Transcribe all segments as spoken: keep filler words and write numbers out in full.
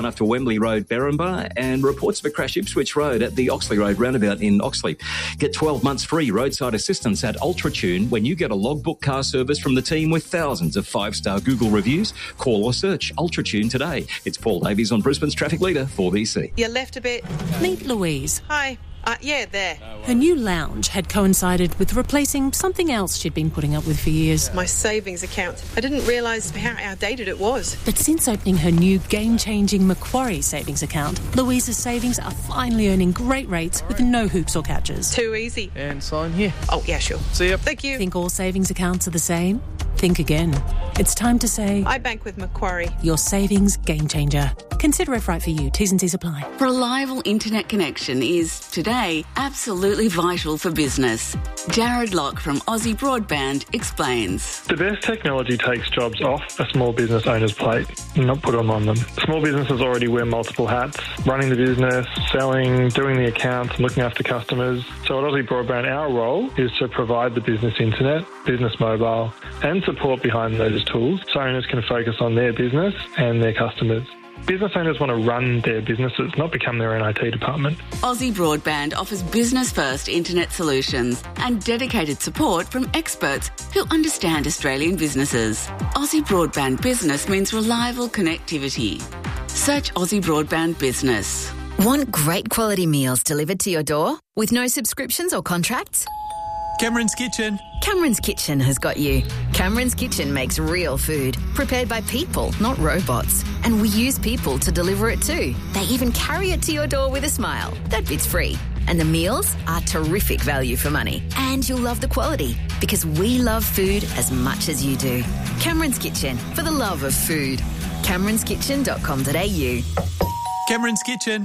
after Wembley Road, Berrinba, and reports of a crash Ipswich Road at the Oxley Road roundabout in Oxley. Get twelve months free roadside assistance at UltraTune when you get a logbook car service from the team with thousands of five-star Google reviews. Call or search UltraTune today. It's Paul Davies on Brisbane's Traffic Leader, four B C. You left a bit. Meet Louise. Hi. Uh, yeah, there. Her new lounge had coincided with replacing something else she'd been putting up with for years. My savings account. I didn't realise how outdated it was. But since opening her new game-changing Macquarie savings account, Louise's savings are finally earning great rates with no hoops or catches. Too easy. And sign here. Oh, yeah, sure. See ya. Thank you. Think all savings accounts are the same? Think again. It's time to say... I bank with Macquarie. Your savings game changer. Consider if right for you. T's and C's apply. Reliable internet connection is, today, absolutely vital for business. Jared Locke from Aussie Broadband explains. The best technology takes jobs off a small business owner's plate, not put them on them. Small businesses already wear multiple hats, running the business, selling, doing the accounts, looking after customers. So at Aussie Broadband, our role is to provide the business internet, business mobile, and support behind those tools so owners can focus on their business and their customers. Business owners want to run their businesses, not become their own I T department. Aussie Broadband offers business-first internet solutions and dedicated support from experts who understand Australian businesses. Aussie Broadband Business means reliable connectivity. Search Aussie Broadband Business. Want great quality meals delivered to your door with no subscriptions or contracts? Cameron's Kitchen. Cameron's Kitchen has got you. Cameron's Kitchen makes real food, prepared by people, not robots. And we use people to deliver it too. They even carry it to your door with a smile. That bit's free. And the meals are terrific value for money. And you'll love the quality, because we love food as much as you do. Cameron's Kitchen, for the love of food. camerons kitchen dot com dot a u. Cameron's Kitchen.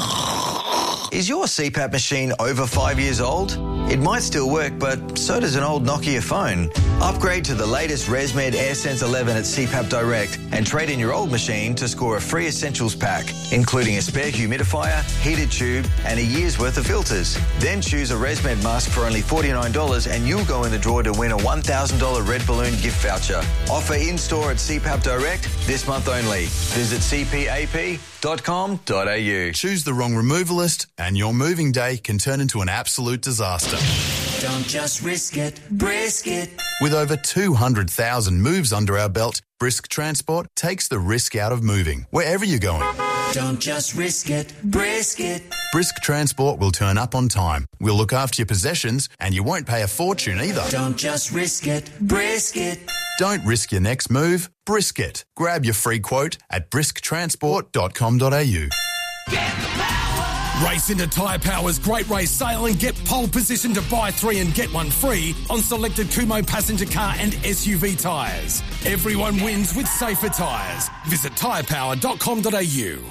Is your C PAP machine over five years old? It might still work, but so does an old Nokia phone. Upgrade to the latest ResMed AirSense eleven at C PAP Direct and trade in your old machine to score a free essentials pack, including a spare humidifier, heated tube and a year's worth of filters. Then choose a ResMed mask for only forty-nine dollars and you'll go in the draw to win a one thousand dollars Red Balloon gift voucher. Offer in-store at C PAP Direct this month only. Visit c p a p dot com dot a u. Choose the wrong removalist and your moving day can turn into an absolute disaster. Don't just risk it, brisk it. With over two hundred thousand moves under our belt, Brisk Transport takes the risk out of moving, wherever you're going. Don't just risk it, brisk it. Brisk Transport will turn up on time. We'll look after your possessions and you won't pay a fortune either. Don't just risk it, brisk it. Don't risk your next move, brisk it. Grab your free quote at brisk transport dot com dot a u. Get the power! Race into Tyre Power's Great Race Sale and get pole position to buy three and get one free on selected Kumho passenger car and S U V tyres. Everyone wins with safer tyres. Visit tyre power dot com dot a u.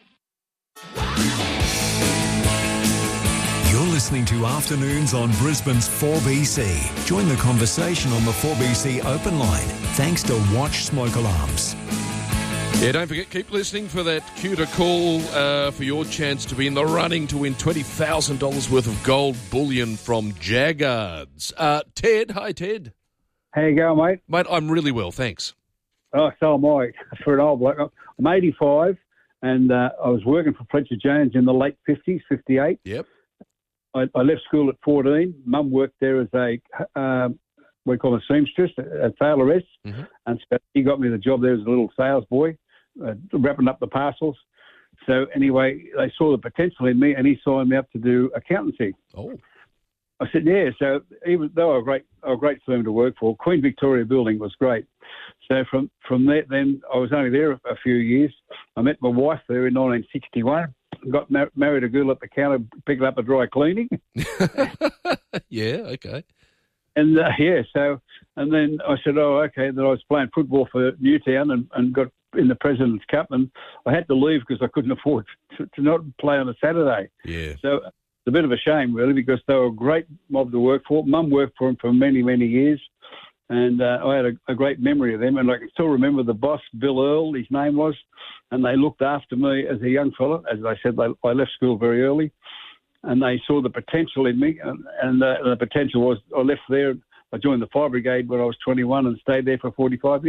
You're listening to Afternoons on Brisbane's four B C. Join the conversation on the four B C open line thanks to Watch Smoke Alarms. Yeah, don't forget, keep listening for that cue to call uh, for your chance to be in the running to win twenty thousand dollars worth of gold bullion from Jaggards. Uh, Ted, hi Ted. How you going, mate? Mate, I'm really well, thanks. Oh, so am I. For an old bloke. I'm eighty-five and uh, I was working for Fletcher Jones in the late fifties, fifty-eight. Yep. I, I left school at fourteen. Mum worked there as a... Uh, we call it seamstress at Taylor S. Mm-hmm. And so he got me the job there as a little sales boy, uh, wrapping up the parcels. So anyway, they saw the potential in me and he signed me up to do accountancy. Oh. I said, yeah. So even though a great, a great firm to work for, Queen Victoria Building was great. So from, from there, then I was only there a, a few years. I met my wife there in nineteen sixty-one. Got mar- married a girl at the counter, picking up a dry cleaning. Yeah, okay. And, uh, yeah, so, and then I said, oh, okay. Then I was playing football for Newtown and, and got in the President's Cup, and I had to leave because I couldn't afford to, to not play on a Saturday. Yeah. So it's a bit of a shame, really, because they were a great mob to work for. Mum worked for them for many, many years, and uh, I had a, a great memory of them. And I can still remember the boss, Bill Earl, his name was, and they looked after me as a young fella. As I said, they, I left school very early. And they saw the potential in me, and, and uh, the potential was I left there. I joined the Fire Brigade when I was twenty-one and stayed there for forty-five years.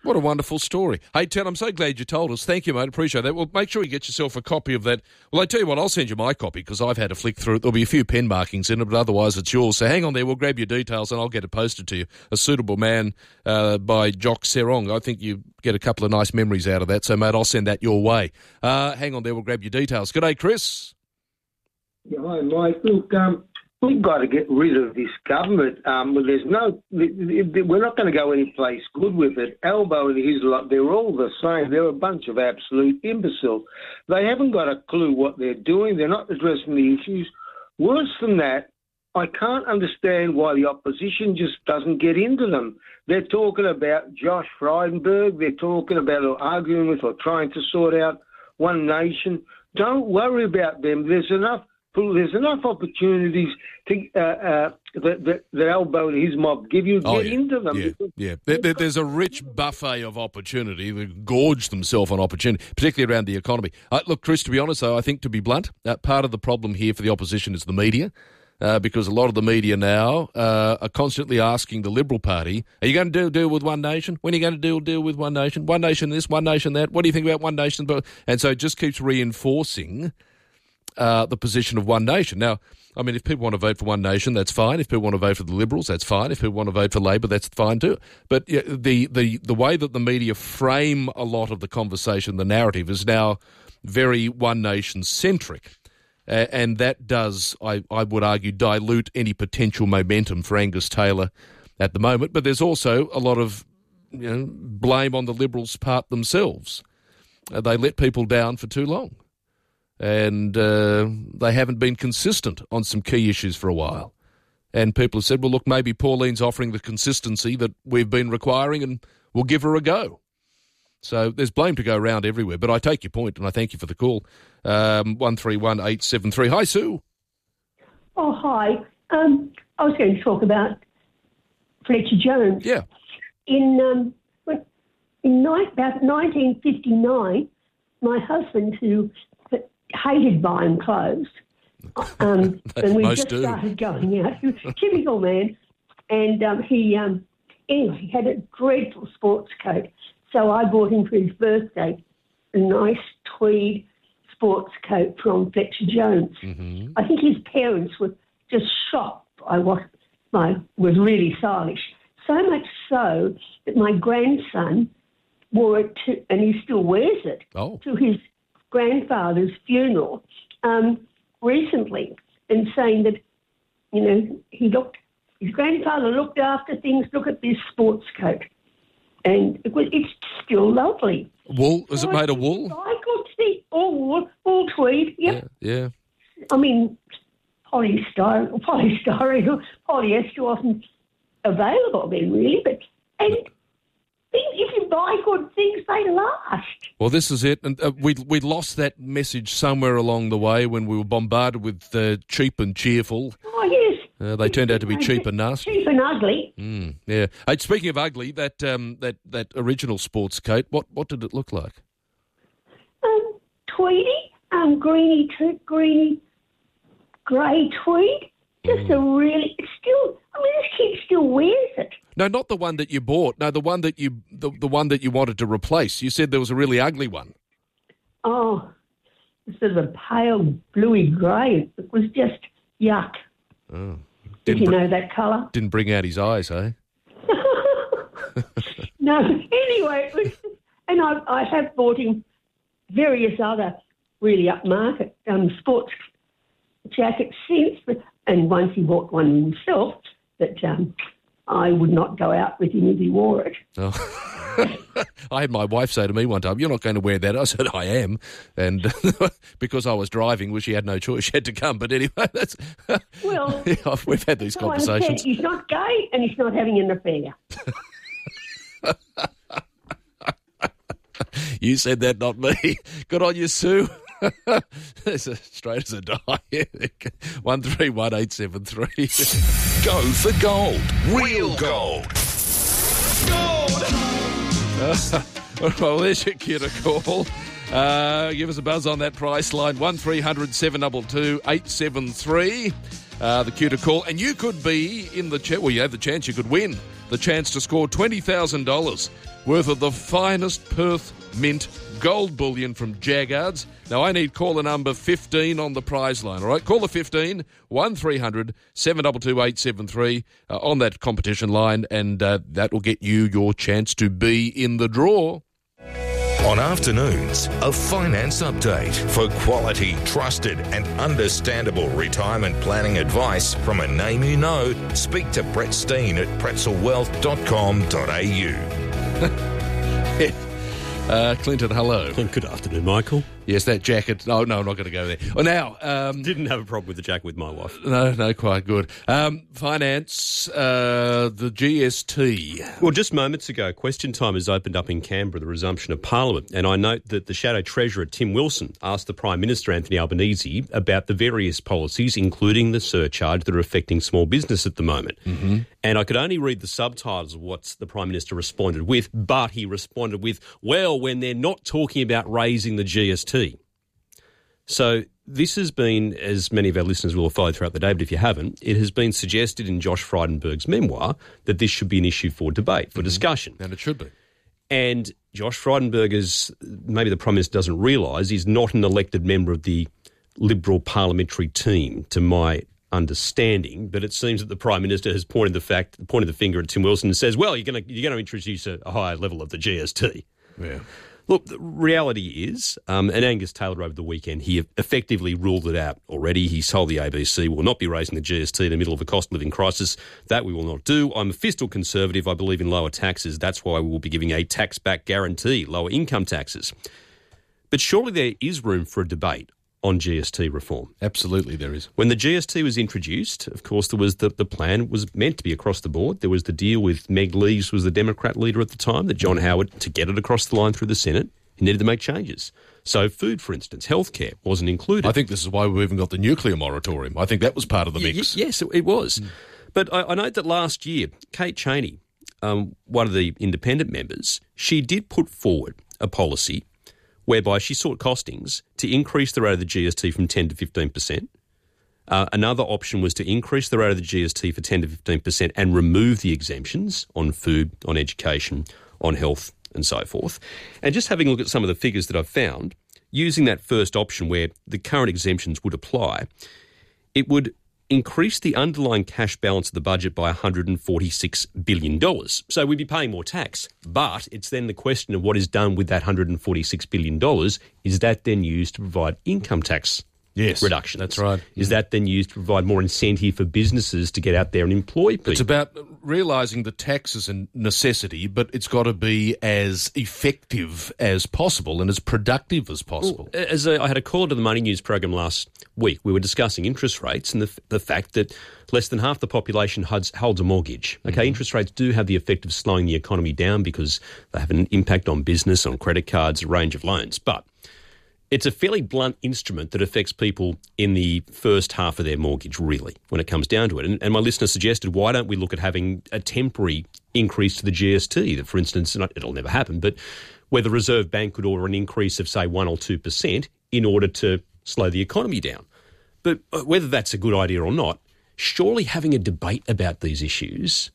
What a wonderful story. Hey, Ted, I'm so glad you told us. Thank you, mate. Appreciate that. Well, make sure you get yourself a copy of that. Well, I tell you what, I'll send you my copy because I've had a flick through it. There'll be a few pen markings in it, but otherwise it's yours. So hang on there. We'll grab your details and I'll get it posted to you. A Suitable Man uh, by Jock Serong. I think you get a couple of nice memories out of that. So, mate, I'll send that your way. Uh, hang on there. We'll grab your details. G'day, Chris. Yeah, hi, Mike. Look, um, we've got to get rid of this government. Um, well, there's no, we're not going to go any place good with it. Albo and his lot, they're all the same. They're a bunch of absolute imbeciles. They haven't got a clue what they're doing. They're not addressing the issues. Worse than that, I can't understand why the opposition just doesn't get into them. They're talking about Josh Frydenberg. They're talking about or arguing with or trying to sort out One Nation. Don't worry about them. There's enough. There's enough opportunities to, uh, uh, that, that, that Albo and his mob give you. Get Oh, yeah. into them. Yeah, yeah. There, there, there's a rich buffet of opportunity. They gorge themselves on opportunity, particularly around the economy. Uh, look, Chris, to be honest, though, I think, to be blunt, uh, part of the problem here for the opposition is the media, uh, because a lot of the media now uh, are constantly asking the Liberal Party, are you going to do, deal with One Nation? When are you going to deal, deal with One Nation? One Nation this, One Nation that? What do you think about One Nation? And so it just keeps reinforcing Uh, the position of One Nation. Now, I mean, if people want to vote for One Nation, that's fine. If people want to vote for the Liberals, that's fine. If people want to vote for Labor, that's fine too. But yeah, the, the, the way that the media frame a lot of the conversation, the narrative, is now very One Nation-centric. Uh, and that does, I, I would argue, dilute any potential momentum for Angus Taylor at the moment. But there's also a lot of you know, blame on the Liberals' part themselves. Uh, they let people down for too long. And uh, they haven't been consistent on some key issues for a while. And people have said, well, look, maybe Pauline's offering the consistency that we've been requiring and we'll give her a go. So there's blame to go around everywhere. But I take your point and I thank you for the call. Um, one three one eight seven three. Hi, Sue. Oh, hi. Um, I was going to talk about Fletcher Jones. Yeah. In, um, when, in ni- about nineteen fifty-nine, my husband, who hated buying clothes, um, and we Most just do. started going out. He was a typical man, and um, he um, anyway he had a dreadful sports coat. So I bought him for his birthday a nice tweed sports coat from Fletcher Jones. Mm-hmm. I think his parents were just shocked by what my was really stylish. So much so that my grandson wore it to, and he still wears it, oh. to his grandfather's funeral um, recently, and saying that, you know, he looked, his grandfather looked after things. Look at this sports coat, and it was, it's still lovely. Wool? Is so it made of wool? I could see all wool, all tweed. Yep. Yeah. yeah. I mean, polystyrene, polystyrene, polyester wasn't available then, really, but and. If you buy good things, they last. Well, this is it. And uh, we we lost that message somewhere along the way when we were bombarded with uh, cheap and cheerful. Oh, yes. Uh, they turned out to be cheap and nasty. Cheap and ugly. Mm, yeah. Hey, speaking of ugly, that um, that that original sports coat, what what did it look like? Um, tweedy, um, greeny, t- greeny, grey tweed. Just mm. a really, it's still. I mean, this kid still wears it. No, not the one that you bought. No, the one that you the, the one that you wanted to replace. You said there was a really ugly one. Oh, sort of a pale bluey grey. It was just yuck. Oh, Did you br- know that colour? Didn't bring out his eyes, eh? No. Anyway, it was, and I, I have bought him various other really upmarket um, sports jackets since, but, and once he bought one himself that um, I would not go out with him if he wore it. Oh. I had my wife say to me one time, "You're not going to wear that." I said, "I am," and because I was driving, well, she had no choice; she had to come. But anyway, that's well, yeah, we've had these so conversations. He's not gay, and he's not having an affair. You said that, not me. Good on you, Sue. It's as straight as a die. One three one eight seven three. Go for gold. Real gold. Uh, well, there's your kid a call. Uh, give us a buzz on that price line, one three hundred seven two two eight seven three. Uh, the cue to call. And you could be in the... Ch- well, you have the chance you could win. The chance to score twenty thousand dollars worth of the finest Perth Mint gold bullion from Jaggards. Now, I need caller number fifteen on the prize line, all right? Caller fifteen, one three hundred seven two two eight seven three uh, on that competition line, and uh, that will get you your chance to be in the draw. On afternoons, a finance update for quality, trusted and understandable retirement planning advice from a name you know. Speak to Brett Steen at pretzel wealth dot com dot a u. Uh, Clinton, hello. Good afternoon, Michael. Yes, that jacket. No, no, I'm not going to go there. Oh, now... Um, Didn't have a problem with the jacket with my wife. No, no, quite good. Um, finance, uh, the G S T. Well, just moments ago, question time has opened up in Canberra, the resumption of Parliament, and I note that the Shadow Treasurer, Tim Wilson, asked the Prime Minister, Anthony Albanese, about the various policies, including the surcharge that are affecting small business at the moment. Mm-hmm. And I could only read the subtitles of what the Prime Minister responded with, but he responded with, well, when they're not talking about raising the G S T. So this has been, as many of our listeners will have followed throughout the day, but if you haven't, it has been suggested in Josh Frydenberg's memoir that this should be an issue for debate, for mm-hmm. discussion. And it should be. And Josh Frydenberg, is, maybe the Prime Minister doesn't realise, is not an elected member of the Liberal parliamentary team, to my understanding, but it seems that the Prime Minister has pointed the fact, pointed the finger at Tim Wilson and says, well, you're going to you're going to introduce a, a higher level of the G S T. Yeah. Look, the reality is, um, and Angus Taylor over the weekend, he effectively ruled it out already. He's told the A B C we'll not be raising the G S T in the middle of a cost of living crisis. That we will not do. I'm a fiscal conservative. I believe in lower taxes. That's why we will be giving a tax-back guarantee, lower income taxes. But surely there is room for a debate on G S T reform. Absolutely there is. When the G S T was introduced, of course, there was the, the plan was meant to be across the board. There was the deal with Meg Lees, who was the Democrat leader at the time, that John Howard, to get it across the line through the Senate, he needed to make changes. So food, for instance, healthcare wasn't included. I think this is why we've even got the nuclear moratorium. I think that was part of the mix. Y- yes, it was. Mm. But I, I note that last year, Kate Cheney, um, one of the independent members, she did put forward a policy whereby she sought costings to increase the rate of the G S T from ten to fifteen percent. Uh, another option was to increase the rate of the G S T for ten to fifteen percent and remove the exemptions on food, on education, on health and so forth. And just having a look at some of the figures that I've found, using that first option where the current exemptions would apply, it would increase the underlying cash balance of the budget by one hundred forty-six billion dollars. So we'd be paying more tax, but it's then the question of what is done with that one hundred forty-six billion dollars. Is that then used to provide income tax yes, reductions? That's right. Is that then used to provide more incentive for businesses to get out there and employ people? It's about realising that tax is a necessity, but it's got to be as effective as possible and as productive as possible. Well, as a, I had a call to the Money News program last week, we were discussing interest rates and the, the fact that less than half the population holds, holds a mortgage. Okay, mm-hmm. Interest rates do have the effect of slowing the economy down because they have an impact on business, on credit cards, a range of loans. But it's a fairly blunt instrument that affects people in the first half of their mortgage, really, when it comes down to it. And, and my listener suggested, why don't we look at having a temporary increase to the G S T that, for instance, and it'll never happen, but where the Reserve Bank could order an increase of, say, one or two percent in order to slow the economy down. But whether that's a good idea or not, surely having a debate about these issues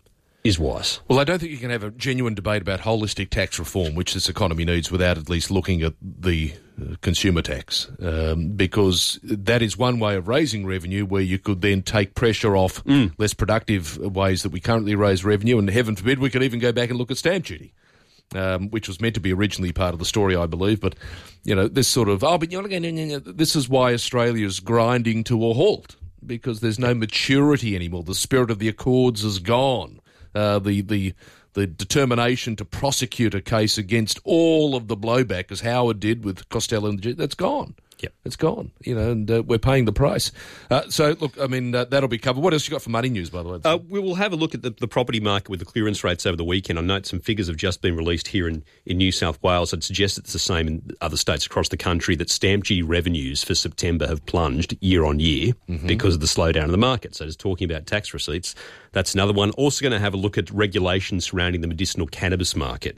is wise. Well, I don't think you can have a genuine debate about holistic tax reform, which this economy needs, without at least looking at the uh, consumer tax, um, because that is one way of raising revenue where you could then take pressure off mm. less productive ways that we currently raise revenue, and heaven forbid we could even go back and look at stamp duty. Um, which was meant to be originally part of the story, I believe. But, you know, this sort of, oh, but you're going, this is why Australia's grinding to a halt, because there's no maturity anymore. The spirit of the Accords is gone. Uh, the, the, the determination to prosecute a case against all of the blowback, as Howard did with Costello and the G, that's gone. Yep. It's gone, you know, and uh, we're paying the price. Uh, so, look, I mean, uh, that'll be covered. What else you got for Money News, by the way? Uh, we will have a look at the, the property market with the clearance rates over the weekend. I note some figures have just been released here in, in New South Wales. I'd suggest it's the same in other states across the country, that stamp duty revenues for September have plunged year on year mm-hmm. because of the slowdown in the market. So just talking about tax receipts, that's another one. Also going to have a look at regulations surrounding the medicinal cannabis market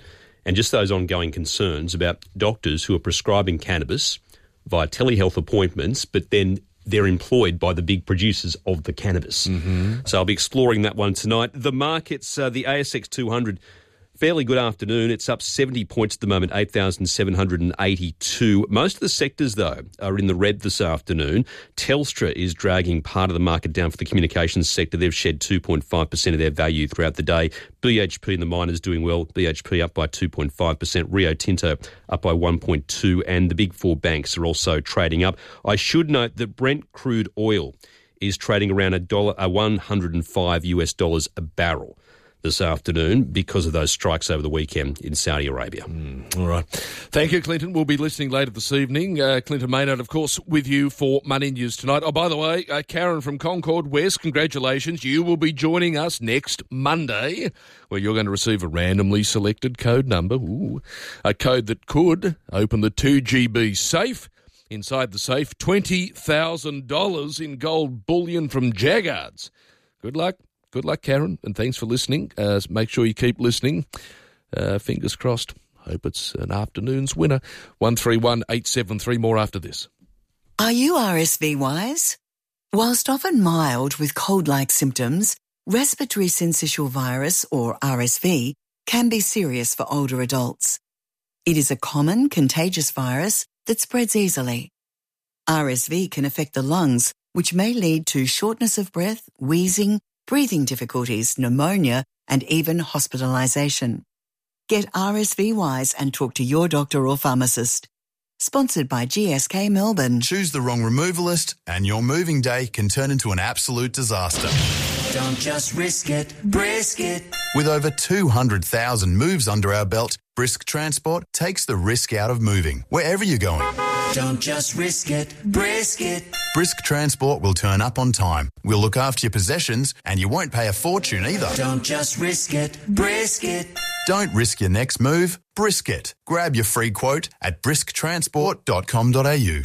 and just those ongoing concerns about doctors who are prescribing cannabis via telehealth appointments, but then they're employed by the big producers of the cannabis. Mm-hmm. So I'll be exploring that one tonight. The markets, uh, the A S X two hundred, fairly good afternoon. It's up seventy points at the moment, eight thousand seven hundred eighty-two. Most of the sectors, though, are in the red this afternoon. Telstra is dragging part of the market down for the communications sector. They've shed two point five percent of their value throughout the day. B H P and the miners doing well. B H P up by two point five percent. Rio Tinto up by one point two percent. And the big four banks are also trading up. I should note that Brent crude oil is trading around a dollar, a one hundred five US dollars a barrel this afternoon because of those strikes over the weekend in Saudi Arabia. Mm, all right. Thank you, Clinton. We'll be listening later this evening. Uh, Clinton Maynard, of course, with you for Money News tonight. Oh, by the way, uh, Karen from Concord West, congratulations. You will be joining us next Monday, where you're going to receive a randomly selected code number. Ooh, a code that could open the two G B safe. Inside the safe, twenty thousand dollars in gold bullion from Jaggards. Good luck. Good luck, Karen, and thanks for listening. Uh, make sure you keep listening. Uh, fingers crossed. Hope it's an afternoon's winner. one three one eight seven three. More after this. Are you R S V wise? Whilst often mild with cold-like symptoms, respiratory syncytial virus, or R S V, can be serious for older adults. It is a common contagious virus that spreads easily. R S V can affect the lungs, which may lead to shortness of breath, wheezing, breathing difficulties, pneumonia, and even hospitalisation. Get R S V wise and talk to your doctor or pharmacist. Sponsored by G S K Melbourne. Choose the wrong removalist and your moving day can turn into an absolute disaster. Don't just risk it, brisk it. With over two hundred thousand moves under our belt, Brisk Transport takes the risk out of moving, wherever you're going. Don't just risk it, brisk it. Brisk Transport will turn up on time. We'll look after your possessions and you won't pay a fortune either. Don't just risk it, brisk it. Don't risk your next move, brisk it. Grab your free quote at brisk transport dot com dot a u.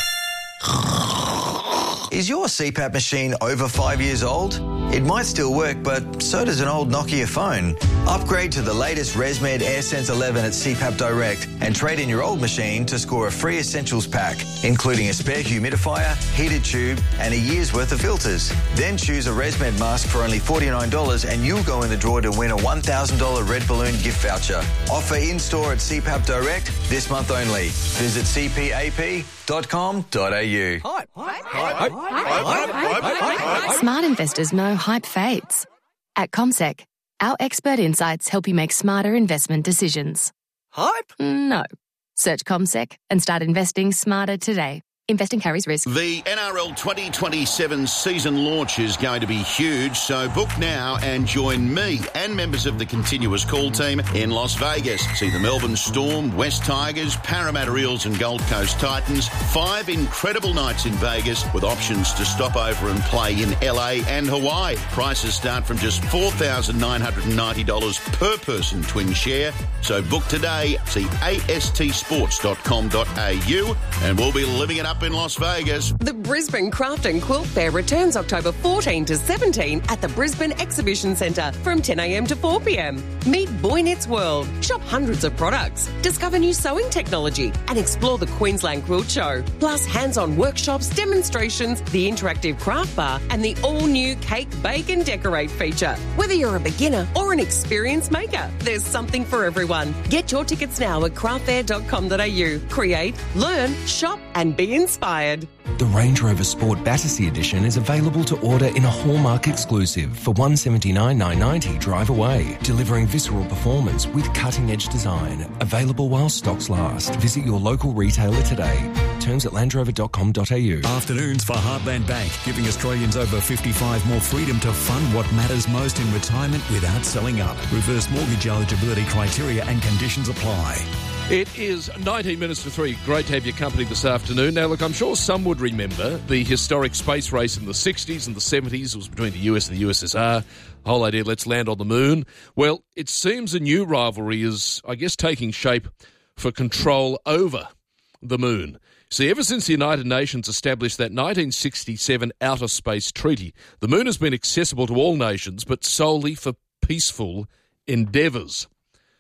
Is your C PAP machine over five years old? It might still work, but so does an old Nokia phone. Upgrade to the latest ResMed AirSense eleven at C PAP Direct and trade in your old machine to score a free essentials pack, including a spare humidifier, heated tube, and a year's worth of filters. Then choose a ResMed mask for only forty-nine dollars and you'll go in the draw to win a one thousand dollars Red Balloon gift voucher. Offer in-store at C PAP Direct this month only. Visit c p a p dot com dot a u. Hype. Hype. Hype. Hype. Hype. Smart investors know hype fades. At CommSec, our expert insights help you make smarter investment decisions. Hype? No. Search CommSec and start investing smarter today. Investing carries risk. The N R L twenty twenty-seven season launch is going to be huge, so book now and join me and members of the continuous call team in Las Vegas. See the Melbourne Storm, West Tigers, Parramatta Eels and Gold Coast Titans. Five incredible nights in Vegas with options to stop over and play in L A and Hawaii. Prices start from just four thousand nine hundred ninety dollars per person twin share. So book today. See a s t sports dot com dot a u and we'll be living it up in Las Vegas. The Brisbane Craft and Quilt Fair returns October fourteenth to seventeenth at the Brisbane Exhibition Centre from ten a m to four p m. Meet Boy Knits World, shop hundreds of products, discover new sewing technology and explore the Queensland Quilt Show. Plus hands-on workshops, demonstrations, the interactive craft bar and the all-new Cake, Bake and Decorate feature. Whether you're a beginner or an experienced maker, there's something for everyone. Get your tickets now at craft fair dot com dot a u. Create, learn, shop and be inspired. The Range Rover Sport Battersea Edition is available to order in a Hallmark exclusive for one hundred seventy-nine thousand nine hundred ninety drive away, delivering visceral performance with cutting-edge design. Available while stocks last. Visit your local retailer today. Terms at land rover dot com dot a u. Afternoons for Heartland Bank, giving Australians over fifty-five more freedom to fund what matters most in retirement without selling up. Reverse mortgage eligibility criteria and conditions apply. It is nineteen minutes to three. Great to have your company this afternoon. Now, look, I'm sure some would remember the historic space race in the sixties and the seventies. It was between the U S and the U S S R. The whole idea, let's land on the moon. Well, it seems a new rivalry is, I guess, taking shape for control over the moon. See, ever since the United Nations established that nineteen sixty-seven Outer Space Treaty, the moon has been accessible to all nations, but solely for peaceful endeavours.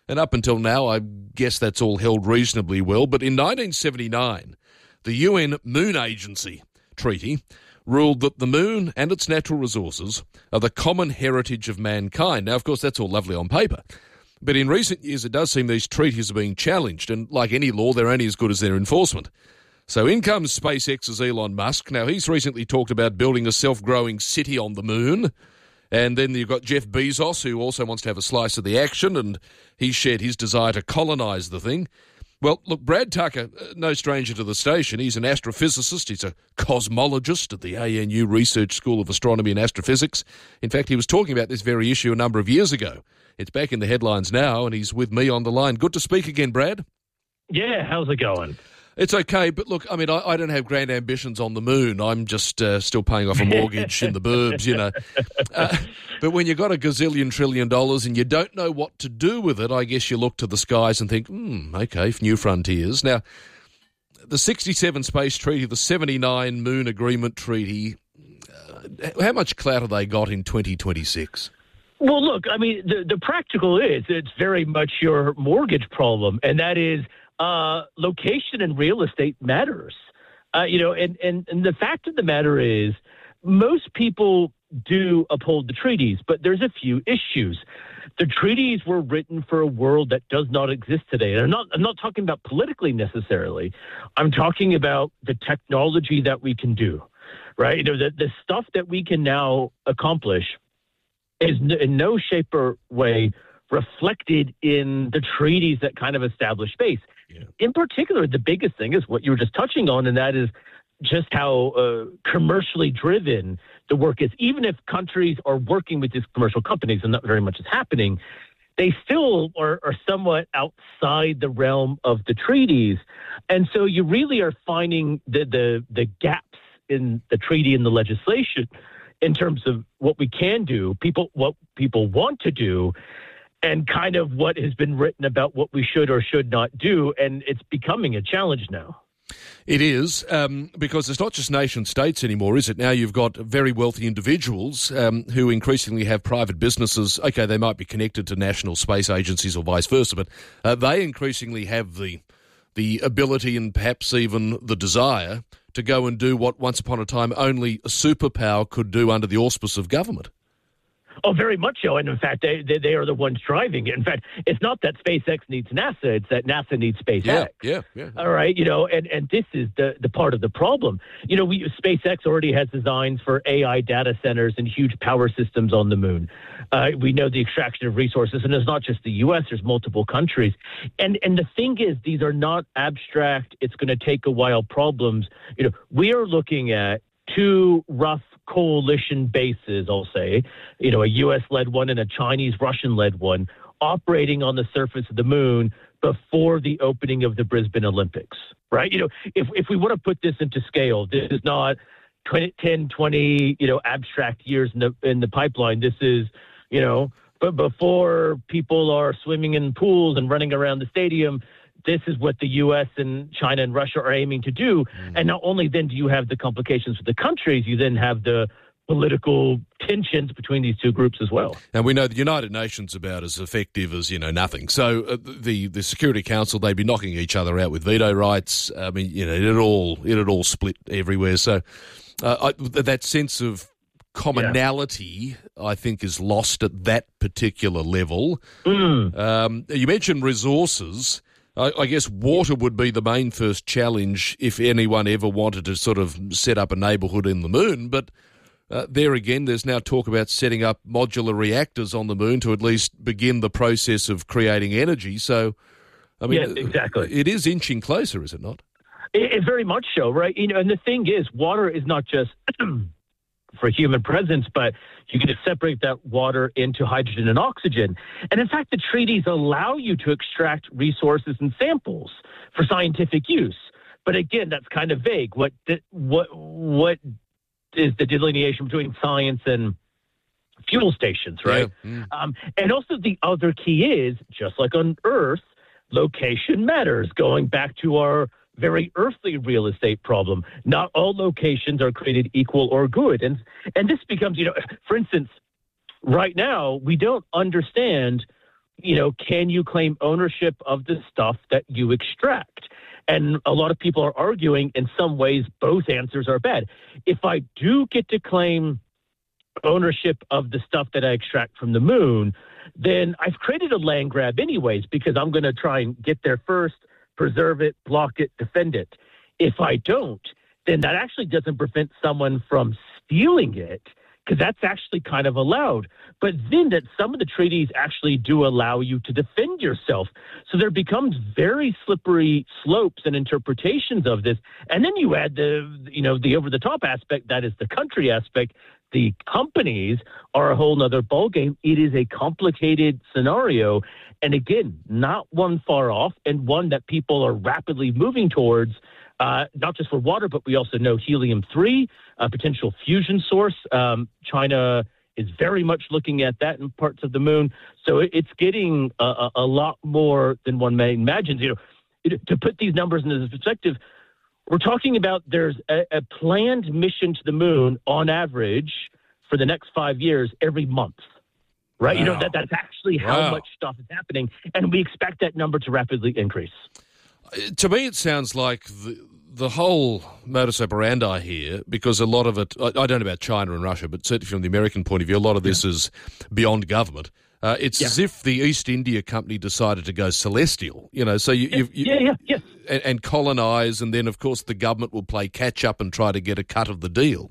And up until now, I guess that's all held reasonably well. But in nineteen seventy-nine, the U N Moon Agency Treaty ruled that the moon and its natural resources are the common heritage of mankind. Now, of course, that's all lovely on paper. But in recent years, it does seem these treaties are being challenged. And like any law, they're only as good as their enforcement. So in comes SpaceX's Elon Musk. Now, he's recently talked about building a self-growing city on the moon. And then you've got Jeff Bezos, who also wants to have a slice of the action, and he's shared his desire to colonise the thing. Well, look, Brad Tucker, no stranger to the station. He's an astrophysicist. He's a cosmologist at the A N U Research School of Astronomy and Astrophysics. In fact, he was talking about this very issue a number of years ago. It's back in the headlines now, and he's with me on the line. Good to speak again, Brad. Yeah, how's it going? It's okay, but look, I mean, I, I don't have grand ambitions on the moon. I'm just uh, still paying off a mortgage in the burbs, you know. Uh, but when you've got a gazillion trillion dollars and you don't know what to do with it, I guess you look to the skies and think, hmm, okay, new frontiers. Now, the sixty-seven Space Treaty, the seventy-nine Moon Agreement Treaty, uh, how much clout have they got in twenty twenty-six? Well, look, I mean, the, the practical is it's very much your mortgage problem, and that is uh, location and real estate matters. Uh, you know, and, and, and the fact of the matter is most people do uphold the treaties, but there's a few issues. The treaties were written for a world that does not exist today. And I'm not, I'm not talking about politically necessarily. I'm talking about the technology that we can do, right? You know, the, the stuff that we can now accomplish is in no shape or way reflected in the treaties that kind of establish space. Yeah. In particular, the biggest thing is what you were just touching on, and that is just how uh, commercially driven the work is. Even if countries are working with these commercial companies, and not very much is happening, they still are, are somewhat outside the realm of the treaties. And so you really are finding the, the, the gaps in the treaty and the legislation in terms of what we can do, people what people want to do, and kind of what has been written about what we should or should not do. And it's becoming a challenge now. It is, um, because it's not just nation states anymore, is it? Now you've got very wealthy individuals um, who increasingly have private businesses. Okay, they might be connected to national space agencies or vice versa, but uh, they increasingly have the the ability and perhaps even the desire to go and do what once upon a time only a superpower could do under the auspice of government. Oh, very much so. And in fact, they, they they are the ones driving it. In fact, it's not that SpaceX needs NASA, it's that NASA needs SpaceX. Yeah, yeah, yeah. All right, you know, and, and this is the, the part of the problem. You know, we SpaceX already has designs for A I data centers and huge power systems on the moon. Uh, we know the extraction of resources, and it's not just the U S, there's multiple countries. And and the thing is, these are not abstract, it's going to take a while problems. You know, we are looking at two rough coalition bases, I'll say, you know, a U S-led one and a Chinese-Russian-led one, operating on the surface of the moon before the opening of the Brisbane Olympics, right? You know, if if we want to put this into scale, this is not twenty, ten, twenty, you know, abstract years in the in the pipeline. This is, you know, but before people are swimming in pools and running around the stadium, this is what the U S and China and Russia are aiming to do. Mm. And not only then do you have the complications with the countries, you then have the political tensions between these two groups as well. And we know the United Nations about as effective as, you know, nothing. So uh, the the Security Council, they'd be knocking each other out with veto rights. I mean, you know, it all it had all split everywhere. So uh, I, that sense of commonality, yeah. I think, is lost at that particular level. Mm. Um, you mentioned resources. I, I guess water would be the main first challenge if anyone ever wanted to sort of set up a neighbourhood in the moon. But uh, there again, there's now talk about setting up modular reactors on the moon to at least begin the process of creating energy. So, I mean, yeah, exactly. It is inching closer, is it not? It, it very much so, right? You know, and the thing is, water is not just for human presence, but you can separate that water into hydrogen and oxygen. And in fact, the treaties allow you to extract resources and samples for scientific use. But again, that's kind of vague. What what what is the delineation between science and fuel stations, right? Yeah. Mm. Um, and also the other key is, just like on Earth, location matters, going back to our very earthly real estate problem. Not all locations are created equal or good. And and this becomes, you know, for instance, right now, we don't understand you know, can you claim ownership of the stuff that you extract? And a lot of people are arguing in some ways both answers are bad. If I do get to claim ownership of the stuff that I extract from the moon, then I've created a land grab anyways, because I'm going to try and get there first, preserve it, block it, defend it. If I don't, then that actually doesn't prevent someone from stealing it, because that's actually kind of allowed. But then that some of the treaties actually do allow you to defend yourself. So there becomes very slippery slopes and interpretations of this. And then you add the, you know, the over-the-top aspect, that is the country aspect. The companies are a whole nother ballgame. It is a complicated scenario. And again, not one far off, and one that people are rapidly moving towards, uh, not just for water, but we also know helium three, a potential fusion source. Um, China is very much looking at that in parts of the moon. So it's getting a, a lot more than one may imagine. You know, to put these numbers into perspective, we're talking about there's a, a planned mission to the moon on average for the next five years every month. Right? Wow. You know, that, that's actually how Wow. much stuff is happening. And we expect that number to rapidly increase. To me, it sounds like the, the whole modus operandi here, because a lot of it, I, I don't know about China and Russia, but certainly from the American point of view, a lot of this yeah. is beyond government. Uh, it's yeah. as if the East India Company decided to go celestial, you know, so you... Yeah, you, you yeah, yeah, yes. And, and colonise, and then, of course, the government will play catch-up and try to get a cut of the deal.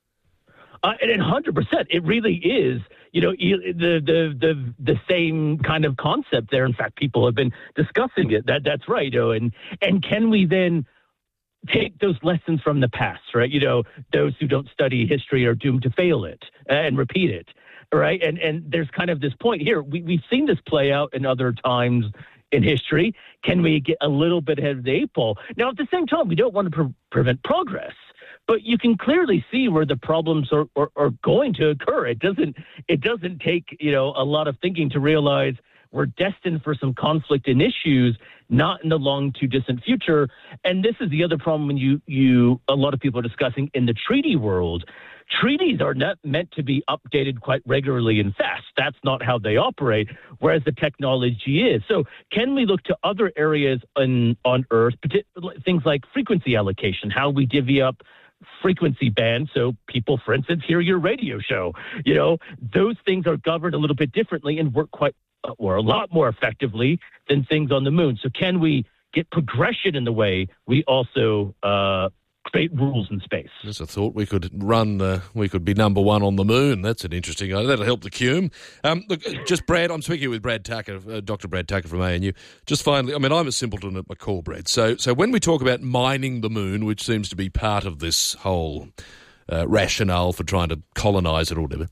Uh, and one hundred percent, it really is, you know, the, the the the same kind of concept there. In fact, people have been discussing it. That That's right, you know, and, and can we then take those lessons from the past, right? You know, those who don't study history are doomed to fail it and repeat it, right? And and there's kind of this point here. We, we've seen this play out in other times in history. Can we get a little bit ahead of the eight ball? Now, at the same time, we don't want to pre- prevent progress. But you can clearly see where the problems are, are, are going to occur. It doesn't it doesn't take, you know, a lot of thinking to realize we're destined for some conflict and issues, not in the long too distant future. And this is the other problem when you, you a lot of people are discussing in the treaty world. Treaties are not meant to be updated quite regularly and fast. That's not how they operate, whereas the technology is. So can we look to other areas on, on Earth, things like frequency allocation, how we divvy up frequency band so people, for instance, hear your radio show? You know, those things are governed a little bit differently and work quite uh, or a lot more effectively than things on the moon. So can we get progression in the way we also uh, create rules in space? Just a thought we could run, uh, we could be number one on the moon. That's an interesting idea. That'll help the Cume. Um, look, just Brad, I'm speaking with Brad Tucker, uh, Doctor Brad Tucker from A N U. Just finally, I mean, I'm a simpleton at my core, Brad. So, so when we talk about mining the moon, which seems to be part of this whole uh, rationale for trying to colonise it or whatever,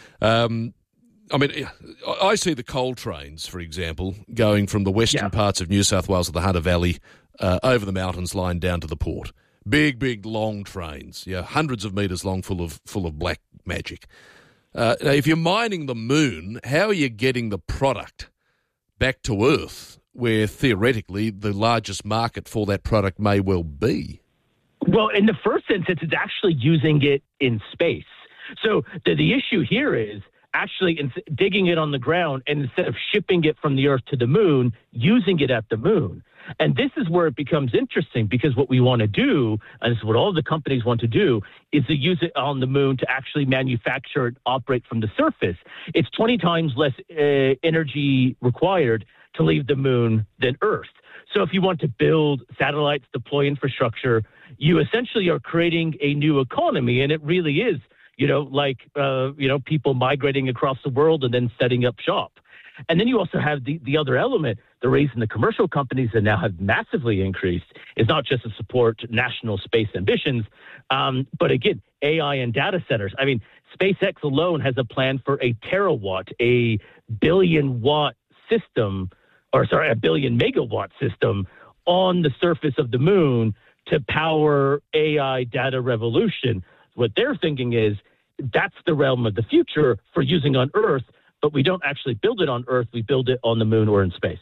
um, I mean, I see the coal trains, for example, going from the western yeah. parts of New South Wales to the Hunter Valley, uh, over the mountains line down to the port. Big, big, long trains, yeah, hundreds of metres long, full of full of black magic. Uh, now, if you're mining the moon, how are you getting the product back to Earth, where theoretically the largest market for that product may well be? Well, in the first instance, it's actually using it in space. So the, the issue here is actually in, digging it on the ground, and instead of shipping it from the Earth to the moon, using it at the moon. And this is where it becomes interesting, because what we want to do, and this is what all the companies want to do, is to use it on the moon to actually manufacture and operate from the surface. It's twenty times less uh, energy required to leave the moon than Earth. So if you want to build satellites, deploy infrastructure, you essentially are creating a new economy. And it really is, you know, like, uh, you know, people migrating across the world and then setting up shop. And then you also have the, the other element. The reason the commercial companies that now have massively increased is not just to support national space ambitions, um, but again, A I and data centers. I mean, SpaceX alone has a plan for a terawatt, a billion watt system, or sorry, a billion megawatt system on the surface of the moon to power A I data revolution. What they're thinking is that's the realm of the future for using on Earth, but we don't actually build it on Earth. We build it on the moon or in space.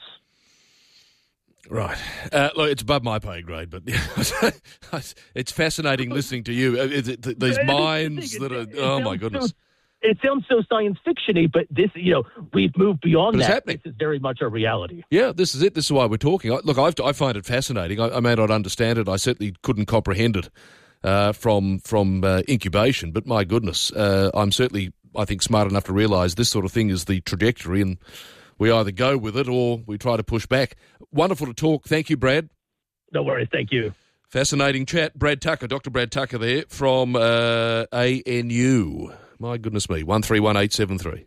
Right. Uh, look, it's above my pay grade, but it's fascinating listening to you. It, it, these minds that are, oh my goodness. it sounds so science fiction-y, but this, you know, we've moved beyond But it's that. happening. This is very much a reality. Yeah, this is it. This is why we're talking. I, look, I've, I find it fascinating. I, I may not understand it. I certainly couldn't comprehend it uh, from from uh, incubation. But my goodness, uh, I'm certainly, I think, smart enough to realise this sort of thing is the trajectory, and we either go with it or we try to push back. Wonderful to talk. Thank you, Brad. No worries. Thank you. Fascinating chat. Brad Tucker, Doctor Brad Tucker there from uh, A N U. My goodness me, one three one eight seven three.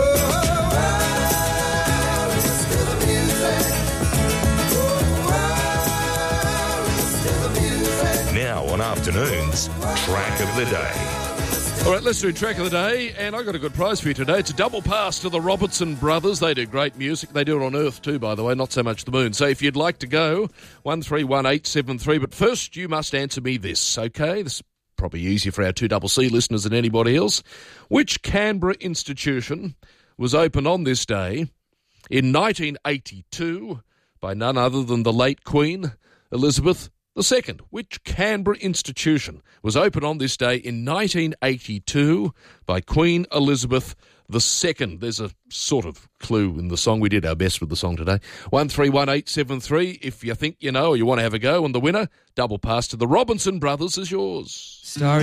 Now on afternoons, Track of the Day. All right, let's do Track of the Day, and I've got a good prize for you today. It's a double pass to the Robertson Brothers. They do great music. They do it on Earth too, by the way, not so much the moon. So if you'd like to go, one three one eight seven three. But first, you must answer me this, okay? This is probably easier for our two C C listeners than anybody else. Which Canberra institution was opened on this day in nineteen eighty-two by none other than the late Queen Elizabeth the Second? Which Canberra institution was opened on this day in nineteen eighty-two by Queen Elizabeth the Second? There's a sort of clue in the song. We did our best with the song today. one three one eight seven three if you think you know or you want to have a go. And the winner, double pass to the Robinson Brothers, is yours. Starry